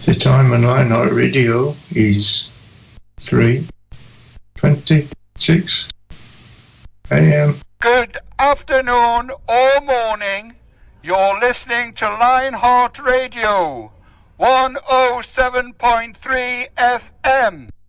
The time on Lionheart Radio is 3:26 a.m. Good afternoon or morning. You're listening to Lionheart Radio, 107.3 FM.